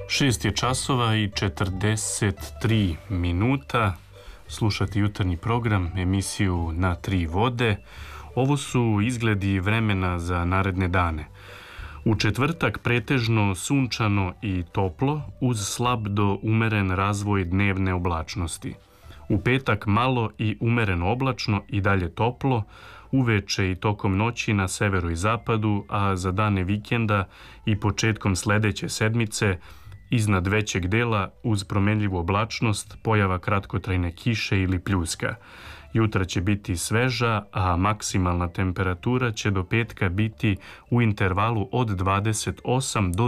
6 je časova i 43 minuta. Slušate jutarnji program, emisiju Na tri vode. Ovo su izgledi vremena za naredne dane. U četvrtak pretežno sunčano i toplo uz slab do umeren razvoj dnevne oblačnosti. U petak malo i umereno oblačno i dalje toplo, uveče i tokom noći na severu i zapadu, a za dane vikenda i početkom sledeće sedmice iznad većeg dela uz promenljivu oblačnost pojava kratkotrajne kiše ili pljuska. Jutra će biti sveža, a maksimalna temperatura će do petka biti u intervalu od 28 do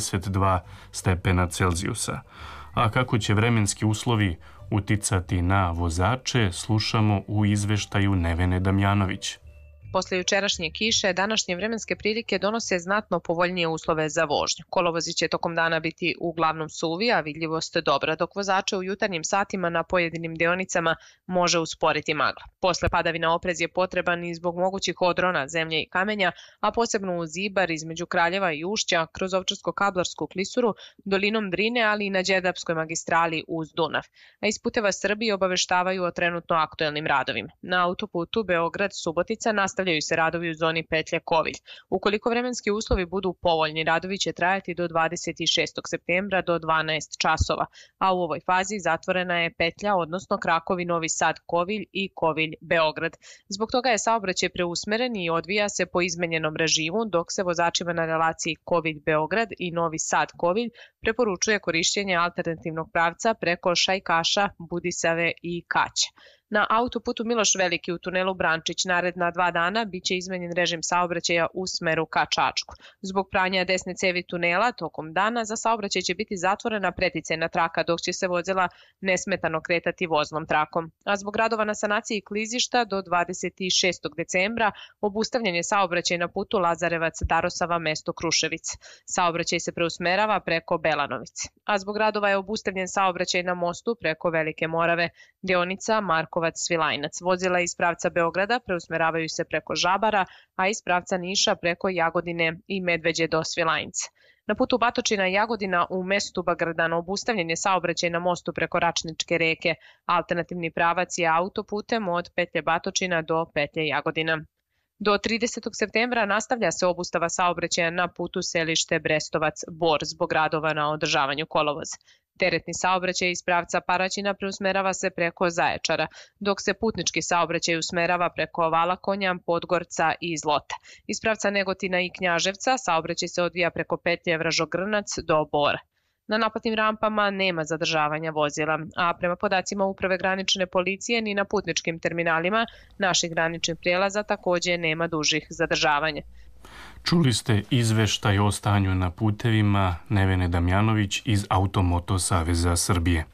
32 stepena Celzijusa. A kako će vremenski uslovi uticati na vozače, slušamo u izveštaju Nevene Damjanović. Posle jučerašnje kiše, današnje vremenske prilike donose znatno povoljnije uslove za vožnju. Kolovozi će tokom dana biti uglavnom suvi, a vidljivost dobra, dok vozače u jutarnjim satima na pojedinim deonicama može usporiti magla. Posle padavina oprez je potreban i zbog mogućih odrona zemlje i kamenja, a posebno uz Ibar između Kraljeva i Ušća, kroz Ovčarsko-Kablarsku klisuru, dolinom Drine, ali i na Đerdapskoj magistrali uz Dunav. A iz Puteva Srbije obaveštavaju o trenutno aktuelnim radovima. Na autoputu Beograd-Subotica nastavljaju se radovi u zoni petlje Kovilj. Ukoliko vremenski uslovi budu povoljni, radovi će trajati do 26. septembra do 12 časova, a u ovoj fazi zatvorena je petlja, odnosno krakovi Novi Sad Kovilj i Kovilj Beograd. Zbog toga je saobraćaj preusmeren i odvija se po izmenjenom režimu, dok se vozačima na relaciji Kovilj Beograd i Novi Sad Kovilj preporučuje korišćenje alternativnog pravca preko Šajkaša, Budisave i Kaća. Na autoputu Miloš Veliki u tunelu Brančić naredna 2 dana biće izmenjen režim saobraćaja u smeru ka Čačku. Zbog pranja desne cevi tunela tokom dana za saobraćaj će biti zatvorena preticajna traka, dok će se vozila nesmetano kretati voznom trakom. A zbog radova na sanaciji klizišta do 26. decembra obustavljen je saobraćaj na putu Lazarevac-Darosava mesto Kruševic. Saobraćaj se preusmerava preko Belanovice. A zbog radova je obustavljen saobraćaj na mostu preko Velike Morave, deonica Markovac-Svilajnac. Vozila iz pravca Beograda preusmeravaju se preko Žabara, a iz pravca Niša preko Jagodine i Medveđe do Svilajnca. Na putu Batočina-Jagodina u mestu Bagradana obustavljen je saobraćaj na mostu preko Račničke reke. Alternativni pravac je autoputem od petlje Batočina do petlje Jagodina. Do 30. septembra nastavlja se obustava saobraćaja na putu selište Brestovac-Bor zbog radova na održavanju kolovoza. Teretni saobraćaj iz pravca Paraćina preusmerava se preko Zaječara, dok se putnički saobraćaj usmerava preko Valakonja, Podgorca i Zlota. Iz pravca Negotina i Knjaževca saobraćaj se odvija preko petlje Vražogrnac do Bora. Na naplatnim rampama nema zadržavanja vozila, a prema podacima Uprave granične policije ni na putničkim terminalima naših graničnih prijelaza takođe nema dužih zadržavanja. Čuli ste izveštaj o stanju na putevima Nevene Damjanović iz Automoto Saveza Srbije.